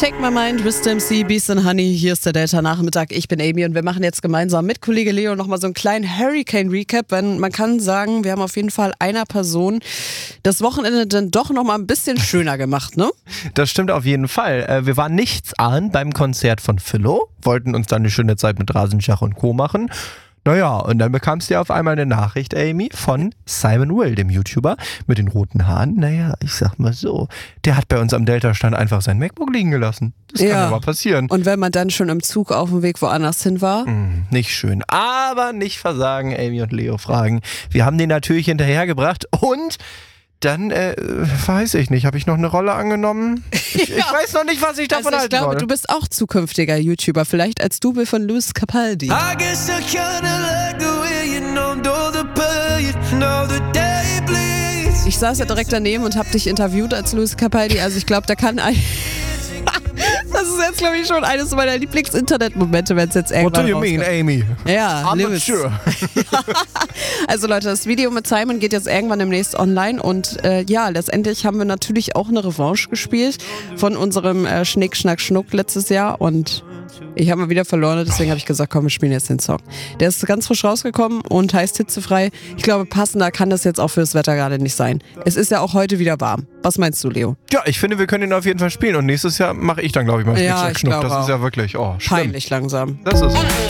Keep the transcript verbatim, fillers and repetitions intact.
Take My Mind, Wisdom C, Beast and Honey. Hier ist der Delta-Nachmittag. Ich bin Amy und wir machen jetzt gemeinsam mit Kollege Leo nochmal so einen kleinen Hurricane-Recap. Wenn man kann sagen, wir haben auf jeden Fall einer Person das Wochenende dann doch nochmal ein bisschen schöner gemacht, ne? Das stimmt auf jeden Fall. Wir waren nichts ahnen beim Konzert von Philo, wollten uns dann eine schöne Zeit mit Rasenschach und Co. machen. Naja, und dann bekamst du ja auf einmal eine Nachricht, Amy, von Simon Will, dem YouTuber mit den roten Haaren. Naja, ich sag mal so, der hat bei uns am Delta-Stand einfach sein MacBook liegen gelassen. Das kann ja mal passieren. Und wenn man dann schon im Zug auf dem Weg woanders hin war? Mm, nicht schön, aber nicht versagen, Amy und Leo fragen. Wir haben den natürlich hinterhergebracht und... Dann, äh, weiß ich nicht, habe ich noch eine Rolle angenommen? Ich, ja. ich weiß noch nicht, was ich davon also ich halten glaube, soll. Du bist auch zukünftiger YouTuber, vielleicht als Double von Lewis Capaldi. Ich saß ja direkt daneben und habe dich interviewt als Lewis Capaldi, also ich glaube, da kann ein... Das ist jetzt, glaube ich, schon eines meiner Lieblings-Internet-Momente, wenn es jetzt irgendwann What do you mean, Amy? Ja, I'm Lewis. not sure. Also Leute, das Video mit Simon geht jetzt irgendwann demnächst online und äh, ja, letztendlich haben wir natürlich auch eine Revanche gespielt von unserem äh, Schnick, Schnack, Schnuck letztes Jahr und ich habe mal wieder verloren, deswegen habe ich gesagt, komm, wir spielen jetzt den Song. Der ist ganz frisch rausgekommen und heißt hitzefrei. Ich glaube, passender kann das jetzt auch fürs Wetter gerade nicht sein. Es ist ja auch heute wieder warm. Was meinst du, Leo? Ja, ich finde, wir können ihn auf jeden Fall spielen und nächstes Jahr mache ich dann, glaube ich, mal Schnick, Ja, Schnack, ich Schnuck. glaube Das auch. ist ja wirklich, oh, schlimm. Peinlich langsam. Das ist